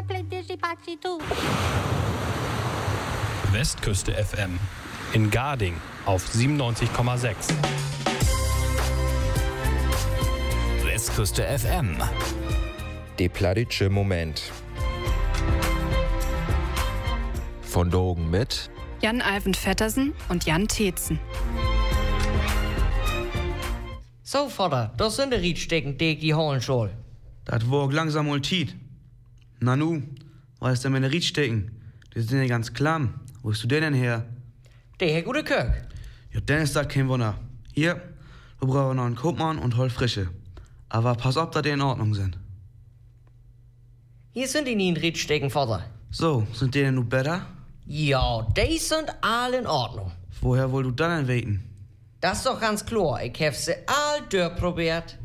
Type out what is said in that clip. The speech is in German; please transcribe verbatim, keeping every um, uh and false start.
Westküste F M in Garding auf siebenundneunzig Komma sechs. Westküste F M. De Pladitsche Moment. Von Dogen mit Jan-Alvin Vettersen und Jan Teetzen. So, Vater, das sind die Riedstecken, die ich die holen soll. Das wog langsam mal Tiet. Na nu, was ist denn meine Riedstecken? Die sind ja ganz klamm. Wo ist du denn her? Der Herr gute Kirk. Ja, dann ist das kein Wunder. Hier, du brauchst noch einen Koopmann und hol frische. Aber pass auf, dass die in Ordnung sind. Hier sind die nie in Riedstecken, Vater. So, sind die denn nun besser? Ja, die sind alle in Ordnung. Woher wollt du dann denn weten? Das ist doch ganz klar. Ich hab sie all durchprobiert.